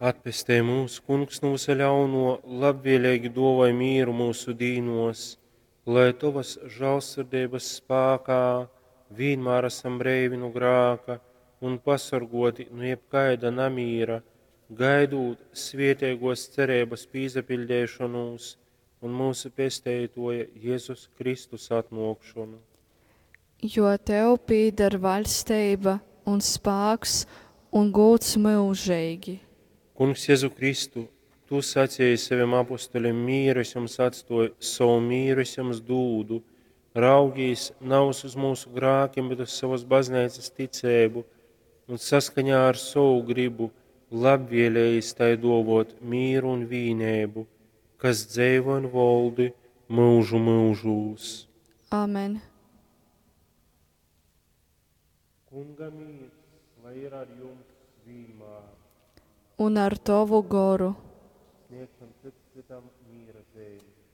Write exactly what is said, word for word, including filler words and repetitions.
Atpestē mūs, Kungs, no visa ļauno, labvēlīgi dāvāj mieru mūsu dīnos, lai tavas žēlsirdības spēkā vienmēr esam brīvi no grēka un pasargoti no jebkaida namīra, gaidot svētīgos cerības piepildīšanos un mūsu pestītāja Jēzus Kristus atnākšanu. Jo tev pieder valstība un spēks un gods mūžīgi. Kungs Jēzu Kristu, tu sacīji saviem apostoļiem mīru, es jums atstāju savu mīru, es jums dūdu. Raugīs nav uz mūsu grēkiem, bet uz savas baznīcas ticību un saskaņā ar savu gribu labvēlējis tai dāvāt mīru un vienību, kas dzīvo un valdi mūžu mūžos. Amen. Kunga mīrs, lai ir ar jums vienmēr. Un ar tavu goru. Sniegsim cits citam mīra zēli.